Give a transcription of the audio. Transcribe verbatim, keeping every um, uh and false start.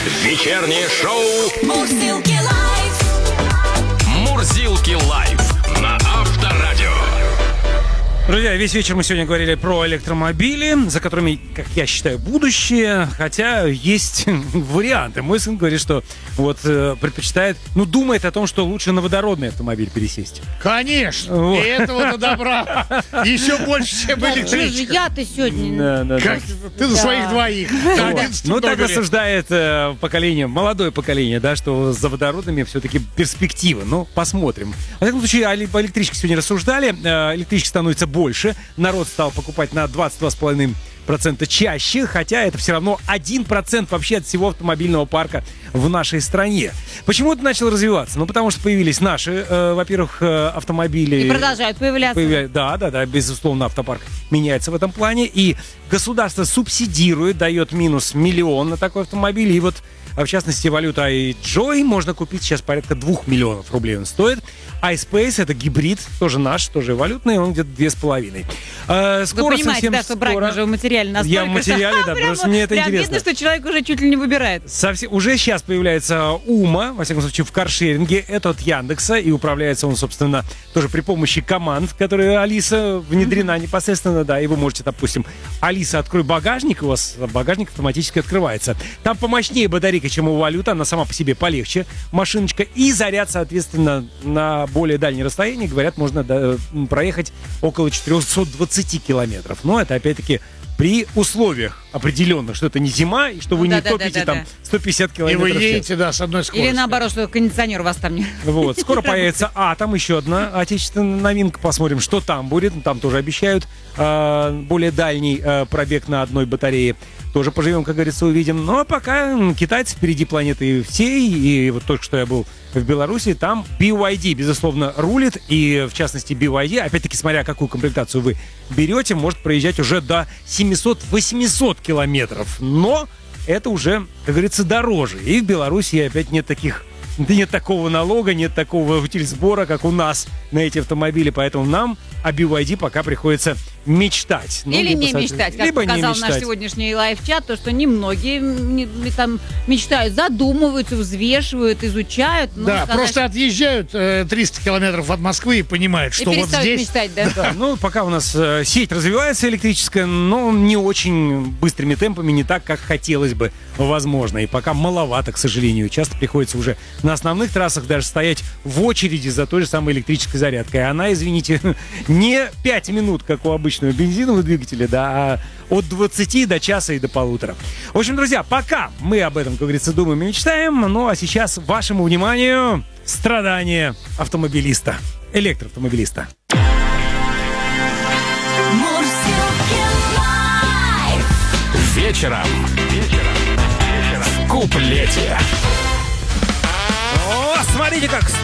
Вечернее шоу Мурзилки лайф. Мурзилки лайф на Авторадио. Друзья, весь вечер мы сегодня говорили про электромобили, за которыми, как я считаю, будущее. Хотя есть варианты. Мой сын говорит, что вот э, предпочитает, ну, думает о том, что лучше на водородный автомобиль пересесть. Конечно. Вот. И этого-то добра еще больше, чем Что же электричка. я-то сегодня... Да, да, Как да. ты за своих двоих. Вот. Один в Ну, так Тутове. рассуждает э, поколение, молодое поколение, да, что за водородными все-таки перспектива. Ну, посмотрим. В таком случае, о электричке сегодня рассуждали. Э, электричек становится больше. Народ стал покупать на двадцать два с половиной процента чаще, хотя это все равно один процент вообще от всего автомобильного парка в нашей стране. Почему это начало развиваться? Ну, потому что появились наши, э, во-первых, э, автомобили. И продолжают появляться. Появля- Да, да, да, безусловно, автопарк меняется в этом плане. И государство субсидирует, дает минус миллион на такой автомобиль. И вот, в частности, валюта iJoy можно купить сейчас порядка двух миллионов рублей он стоит. iSpace — это гибрид, тоже наш, тоже валютный, он где-то две с половиной. Э, Вы скоро, понимаете, совсем да, что брать скоро- уже в материале настолько, Я в материале, что да, прямо- просто мне это прям интересно. видно, что человек уже чуть ли не выбирает. Совсем, уже сейчас появляется Ума, во всяком случае, в каршеринге. Это от Яндекса, и управляется он, собственно, тоже при помощи команд, которые Алиса внедрена непосредственно, да, и вы можете, допустим, Алиса, открой багажник, у вас багажник автоматически открывается. Там помощнее батарейка, чем у валюты, она сама по себе полегче, машиночка, и заряд, соответственно, на более дальние расстояния, говорят, можно да, проехать около четыреста двадцать километров. Но это, опять-таки, при условиях определенных, что это не зима, и что вы Ну, не да, да, топите да, да, там да. сто пятьдесят И километров вы в час. едете, да, с одной скоростью. Или наоборот, что кондиционер у вас там не... Вот. Скоро появится Атом, еще одна отечественная новинка. Посмотрим, что там будет. Там тоже обещают э, более дальний э, пробег на одной батарее. Тоже поживем, как говорится, увидим. Ну, а пока м, китайцы впереди планеты всей. И вот только что я был в Беларуси, там би вай ди, безусловно, рулит. И, в частности, би вай ди, опять-таки, смотря какую комплектацию вы берете, может проезжать уже до семьсот-восемьсот километров. Но это уже, как говорится, дороже. И в Беларуси опять нет таких... Нет такого налога, нет такого утильсбора, как у нас на эти автомобили. Поэтому нам о би вай ди пока приходится мечтать. Ну, Или либо, не соответственно, мечтать, как либо не показал мечтать. наш сегодняшний лайв-чат, то, что немногие м, не- там мечтают, задумываются, взвешивают, изучают. Ну, Да, сказать, просто отъезжают э, триста километров от Москвы и понимают, и что вот перестают здесь... мечтать, да? Да, ну, пока у нас э, сеть развивается электрическая, но не очень быстрыми темпами, не так, как хотелось бы, возможно. И пока маловато, к сожалению. Часто приходится уже на основных трассах даже стоять в очереди за той же самой электрической зарядкой. И она, извините, не пять минут, как у обычного бензинового двигателя, да, а от двадцати до часа и до полутора. В общем, друзья, пока мы об этом, как говорится, думаем и мечтаем, ну а сейчас вашему вниманию страдания автомобилиста, электроавтомобилиста. Мурзилки лайф. Вечером. Вечером. В куплете. О, смотрите, как